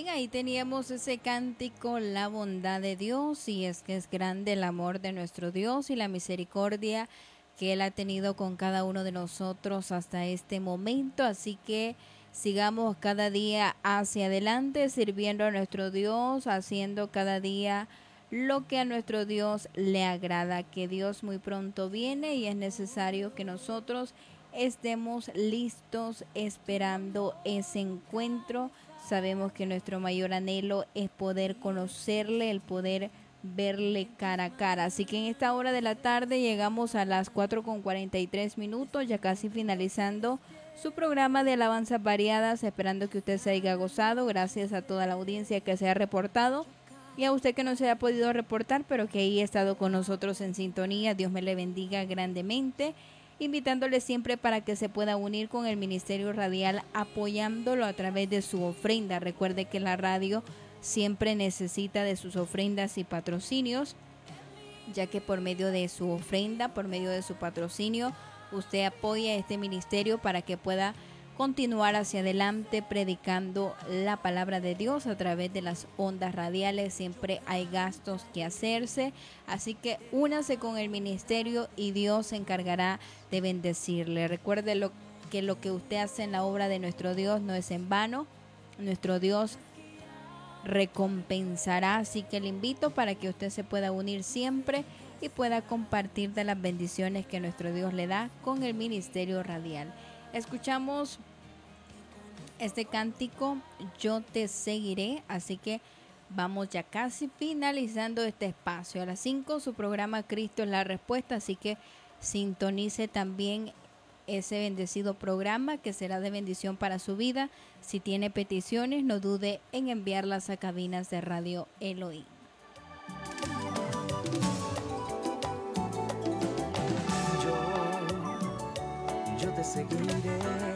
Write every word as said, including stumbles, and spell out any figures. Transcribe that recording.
Bien, ahí teníamos ese cántico, la bondad de Dios, y es que es grande el amor de nuestro Dios y la misericordia que Él ha tenido con cada uno de nosotros hasta este momento. Así que sigamos cada día hacia adelante, sirviendo a nuestro Dios, haciendo cada día lo que a nuestro Dios le agrada, que Dios muy pronto viene y es necesario que nosotros estemos listos esperando ese encuentro. Sabemos que nuestro mayor anhelo es poder conocerle, el poder verle cara a cara. Así que en esta hora de la tarde llegamos a las cuatro con cuarenta y tres minutos, ya casi finalizando su programa de alabanzas variadas, esperando que usted se haya gozado. Gracias a toda la audiencia que se ha reportado y a usted que no se ha podido reportar, pero que ahí ha estado con nosotros en sintonía. Dios me le bendiga grandemente, invitándole siempre para que se pueda unir con el Ministerio Radial, apoyándolo a través de su ofrenda. Recuerde que la radio siempre necesita de sus ofrendas y patrocinios, ya que por medio de su ofrenda, por medio de su patrocinio, usted apoya a este ministerio para que pueda continuar hacia adelante predicando la palabra de Dios a través de las ondas radiales. Siempre hay gastos que hacerse, así que únase con el ministerio y Dios se encargará de bendecirle. Recuerde lo, que lo que usted hace en la obra de nuestro Dios no es en vano. Nuestro Dios recompensará, así que le invito para que usted se pueda unir siempre y pueda compartir de las bendiciones que nuestro Dios le da con el ministerio radial. Escuchamos este cántico, Yo te seguiré, así que vamos ya casi finalizando este espacio. A las cinco su programa Cristo es la respuesta, así que sintonice también ese bendecido programa que será de bendición para su vida. Si tiene peticiones, no dude en enviarlas a cabinas de Radio Elohim. Yo, yo te seguiré.